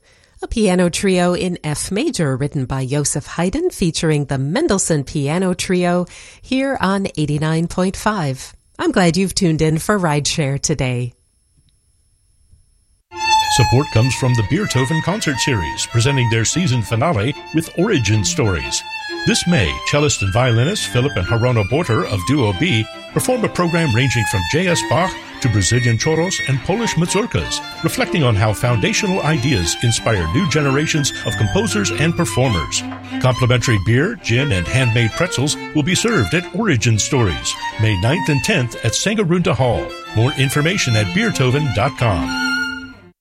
A piano trio in F major written by Joseph Haydn featuring the Mendelssohn Piano Trio here on 89.5. I'm glad you've tuned in for Rideshare today. Support comes from the Beethoven Concert Series, presenting their season finale with Origin Stories. This May, cellist and violinist Philip and Harona Borter of Duo B perform a program ranging from J.S. Bach to Brazilian choros and Polish mazurkas, reflecting on how foundational ideas inspire new generations of composers and performers. Complimentary beer, gin, and handmade pretzels will be served at Origin Stories, May 9th and 10th at Sangarunda Hall. More information at beertoven.com.